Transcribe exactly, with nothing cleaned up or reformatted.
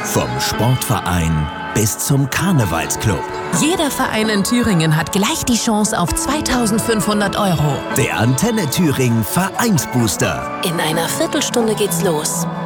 Vom Sportverein bis zum Karnevalsclub. Jeder Verein in Thüringen hat gleich die Chance auf zweitausendfünfhundert Euro. Der Antenne Thüringen Vereinsbooster. In einer Viertelstunde geht's los.